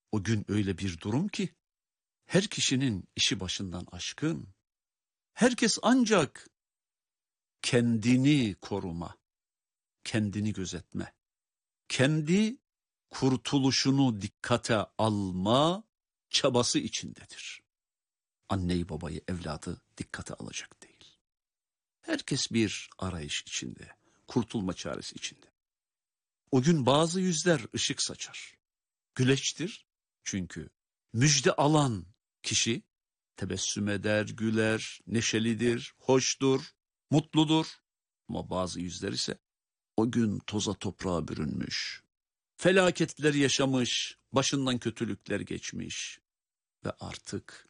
O gün öyle bir durum ki her kişinin işi başından aşkın. Herkes ancak kendini koruma, kendini gözetme, kendi kurtuluşunu dikkate alma çabası içindedir. Anneyi babayı evladı dikkate alacak değil. Herkes bir arayış içinde, kurtulma çaresi içinde. O gün bazı yüzler ışık saçar. Güleçtir çünkü müjde alan kişi tebessüm eder, güler, neşelidir, hoştur, mutludur. Ama bazı yüzler ise o gün toza toprağa bürünmüş, felaketler yaşamış, başından kötülükler geçmiş ve artık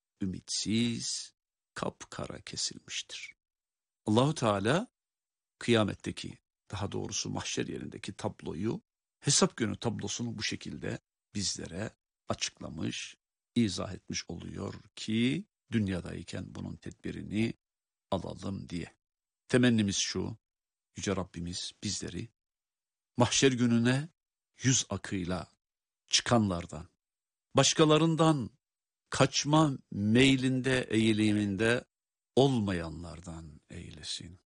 ümitsiz, kapkara kesilmiştir. Allahu Teala kıyametteki, daha doğrusu mahşer yerindeki tabloyu, hesap günü tablosunu bu şekilde bizlere açıklamış, izah etmiş oluyor ki dünyadayken bunun tedbirini alalım diye. Temennimiz şu: Yüce Rabbimiz bizleri mahşer gününe yüz akıyla çıkanlardan, başkalarından kaçma meylinde, eğiliminde olmayanlardan eylesin.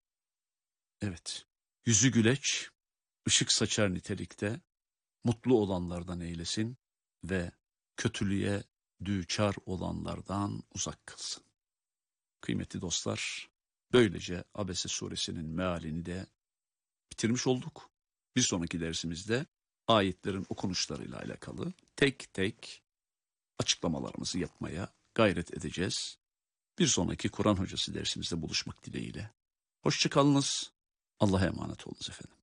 Evet, yüzü güleç, ışık saçar nitelikte, mutlu olanlardan eylesin ve kötülüğe düçar olanlardan uzak kılsın. Kıymetli dostlar, böylece Abese suresinin mealini de bitirmiş olduk. Bir sonraki dersimizde ayetlerin okunuşlarıyla alakalı tek tek açıklamalarımızı yapmaya gayret edeceğiz. Bir sonraki Kur'an hocası dersimizde buluşmak dileğiyle. Hoşça kalınız. Allah'a emanet olunuz efendim.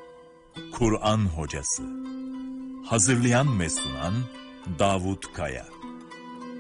Kur'an hocası. Hazırlayan ve sunan Davut Kaya.